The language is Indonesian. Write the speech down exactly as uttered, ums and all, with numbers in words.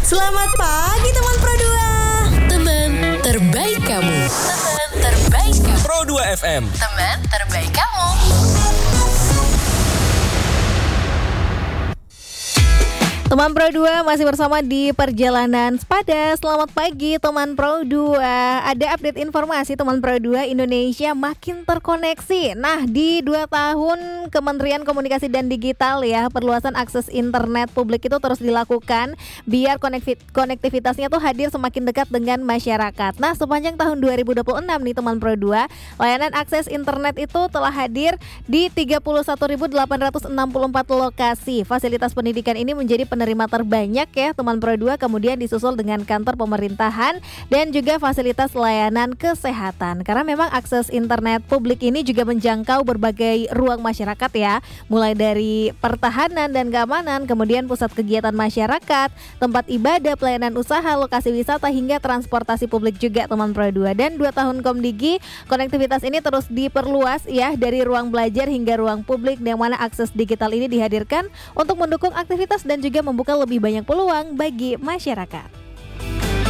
Selamat pagi teman Pro dua. Teman terbaik kamu. Teman terbaik kamu. Pro dua F M. Teman terbaik kamu. Teman Pro dua masih bersama di Perjalanan Sepada. Selamat pagi teman Pro dua. Ada update informasi teman Pro dua, Indonesia makin terkoneksi. Nah, di dua tahun Kementerian Komunikasi dan Digital ya, perluasan akses internet publik itu terus dilakukan biar konektivitasnya tuh hadir semakin dekat dengan masyarakat. Nah, sepanjang tahun dua ribu dua puluh enam nih teman Pro dua, layanan akses internet itu telah hadir di tiga puluh satu ribu delapan ratus enam puluh empat lokasi. Fasilitas pendidikan ini menjadi penerima terbanyak ya teman Pro dua, kemudian disusul dengan kantor pemerintahan dan juga fasilitas layanan kesehatan. Karena memang akses internet publik ini juga menjangkau berbagai ruang masyarakat ya, mulai dari pertahanan dan keamanan, kemudian pusat kegiatan masyarakat, tempat ibadah, pelayanan usaha, lokasi wisata hingga transportasi publik juga teman Pro dua. Dan dua tahun Komdigi, konektivitas ini terus diperluas ya, dari ruang belajar hingga ruang publik, yang mana akses digital ini dihadirkan untuk mendukung aktivitas dan juga membuka lebih banyak peluang bagi masyarakat.